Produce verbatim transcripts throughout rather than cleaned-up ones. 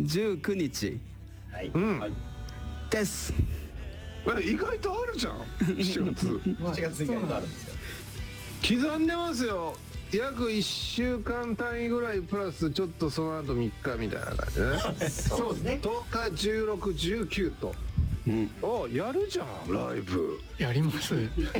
じゅうくにち、 はい、 うん、 はい、 です。 意外とあるじゃん。しちがつしちがつにあるんですよ。 刻んでますよ。約いっしゅうかん単位ぐらいプラスちょっとその後みっかみたいな感じね。 そうですね。 とおか、じゅうろく、じゅうくと、うん、おやるじゃんライブ。 やります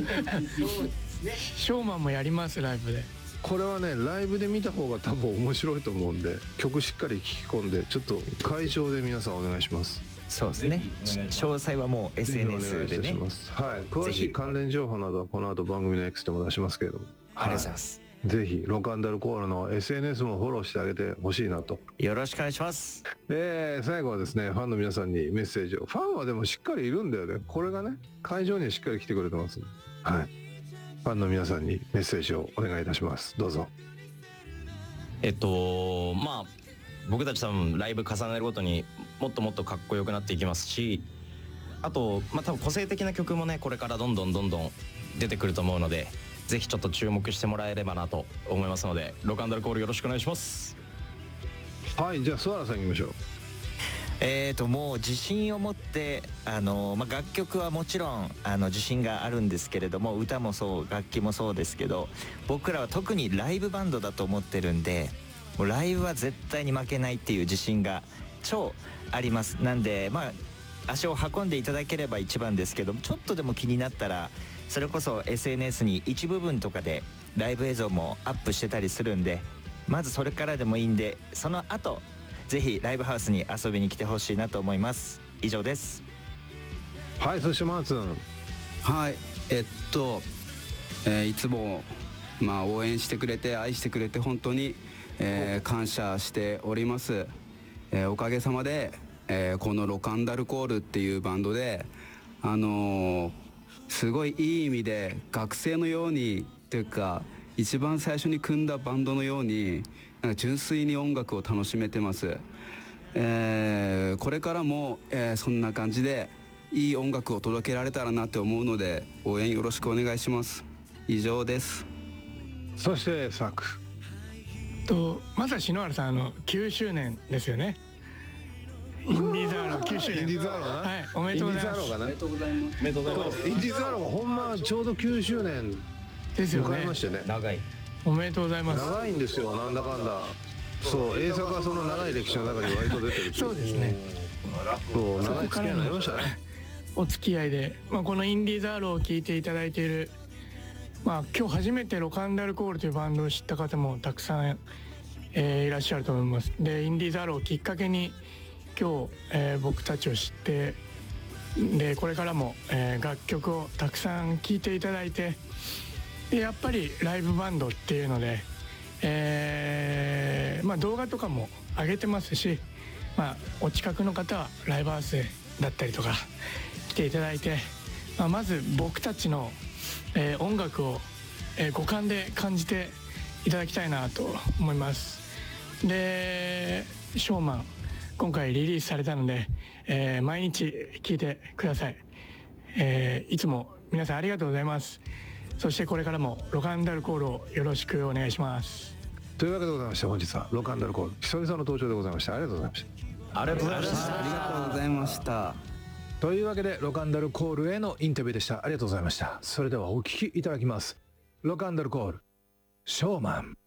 ショーマンもやります、ライブで。 これはねライブで見た方が多分面白いと思うんで、曲しっかり聴き込んで、ちょっと会場で皆さんお願いします。 そうですね。詳細はもう エスエヌエス でね。 はい、詳しい関連情報などはこの後番組の X でも出しますけれども、 ありがとうございます。 ぜひロカンダルコールの エスエヌエス もフォローしてあげてほしいなと。 よろしくお願いします。 えー、最後はですね、ファンの皆さんにメッセージを。ファンはでもしっかりいるんだよね。これがね、会場にはしっかり来てくれてます。はい、ファンの皆さんにメッセージをお願いいたします。どうぞ。 えっとまあ僕たち多分ライブ重ねるごとにもっともっとかっこよくなっていきますし、あとまあ多分個性的な曲もねこれからどんどんどんどん出てくると思うので、ぜひちょっと注目してもらえればなと思いますので、ロカンダルコールよろしくお願いします。 はい、じゃあ諏訪さん行きましょう。 えーともう自信を持ってあの、まあ、楽曲はもちろんあの自信があるんですけれども、歌もそう楽器もそうですけど、僕らは特にライブバンドだと思ってるんで、もうライブは絶対に負けないっていう自信が超あります。なんでまあ足を運んでいただければ一番ですけど、ちょっとでも気になったらそれこそ エスエヌエス に一部分とかでライブ映像もアップしてたりするんで、まずそれからでもいいんで、その後ぜひライブハウスに遊びに来てほしいなと思います。以上です。 はい、そしてマーツン。 はい、えっと、えー、いつも、まあ、応援してくれて愛してくれて本当に、えー、感謝しております。えー、おかげさまで、えー、このロカンダルコールっていうバンドであのー、すごいいい意味で学生のようにというか一番最初に組んだバンドのようになんか純粋に音楽を楽しめてます。えー、これからも、えー、そんな感じでいい音楽を届けられたらなって思うので応援よろしくお願いします。以上です。 そしてサクとまずは篠原さん、あのきゅうしゅうねんですよね。インディーズアローきゅうしゅうねん。 インディーズアローな、 はい、おめでとうございます。 おめでとうございます。おめでとうございます。 インディーズアローはほんまちょうどきゅうしゅうねんですよね。 迎えましてね。 長い。 おめでとうございます。 長いんですよ、なんだかんだ。そう、栄作はその長い歴史の中に割と出てる。 そうですね。 そう長い付き合いになりましたね。 お付き合いで、まあ、このインディーズアローを聴いていただいている、まあ、今日初めてロカンダルコールというバンドを知った方もたくさん、えー、いらっしゃると思います。でインディーズアローをきっかけに今日、えー、僕たちを知って、でこれからも、えー、楽曲をたくさん聴いていただいて、でやっぱりライブバンドっていうので、えーまあ、動画とかも上げてますし、まあ、お近くの方はライブハウスだったりとか来ていただいて、まあ、まず僕たちの、えー、音楽を、えー、五感で感じていただきたいなと思います。でショーマン今回リリースされたので、えー、毎日聴いてください。えー、いつも皆さんありがとうございます。そしてこれからもロカンダルコールをよろしくお願いします。 というわけでございまして、本日はロカンダルコール久々の登場でございました。ありがとうございました。 ありがとうございました。 ありがとうございました。 というわけでロカンダルコールへのインタビューでした。ありがとうございました。それではお聞きいただきます。ロカンダルコールショーマン。